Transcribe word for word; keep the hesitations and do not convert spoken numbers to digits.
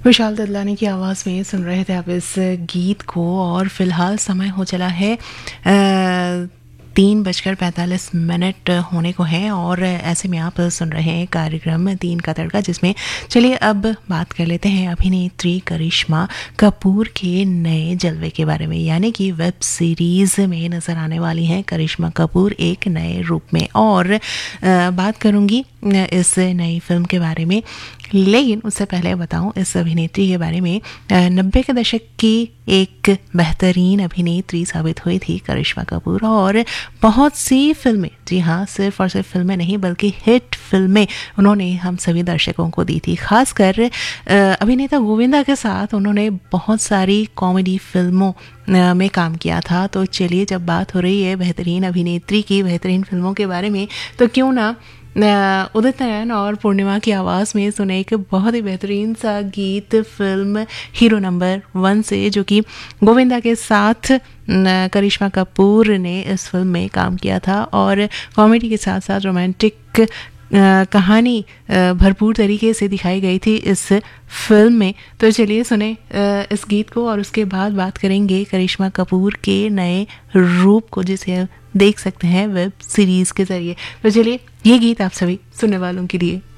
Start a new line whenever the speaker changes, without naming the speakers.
विशाल ददलानी की आवाज़ में सुन रहे थे आप इस गीत को। और फिलहाल समय हो चला है अ, तीन बजकर पैंतालीस मिनट होने को हैं और ऐसे में आप सुन रहे हैं कार्यक्रम तीन का तड़का, जिसमें चलिए अब बात कर लेते हैं अभिनेत्री करिश्मा कपूर के नए जलवे के बारे में। यानी कि वेब सीरीज़ में नज़र आने वाली हैं करिश्मा कपूर एक नए रूप में। और अ, बात करूँगी इस नई फिल्म के बारे में, लेकिन उससे पहले बताऊं इस अभिनेत्री के बारे में। नब्बे के दशक की एक बेहतरीन अभिनेत्री साबित हुई थी करिश्मा कपूर, और बहुत सी फिल्में, जी हाँ, सिर्फ और सिर्फ फिल्में नहीं बल्कि हिट फिल्में उन्होंने हम सभी दर्शकों को दी थी। खासकर अभिनेता गोविंदा के साथ उन्होंने बहुत सारी कॉमेडी फिल्मों में काम किया था। तो चलिए, जब बात हो रही है बेहतरीन अभिनेत्री की, बेहतरीन फिल्मों के बारे में, तो क्यों ना उदित नारायण और पूर्णिमा की आवाज़ में सुने एक बहुत ही बेहतरीन सा गीत फिल्म हीरो नंबर वन से, जो कि गोविंदा के साथ करिश्मा कपूर ने इस फिल्म में काम किया था। और कॉमेडी के साथ साथ रोमांटिक कहानी भरपूर तरीके से दिखाई गई थी इस फिल्म में। तो चलिए सुने इस गीत को और उसके बाद बात करेंगे करिश्मा कपूर के नए रूप को, जिसे देख सकते हैं वेब सीरीज़ के ज़रिए। तो चलिए, ये गीत आप सभी सुनने वालों के लिए।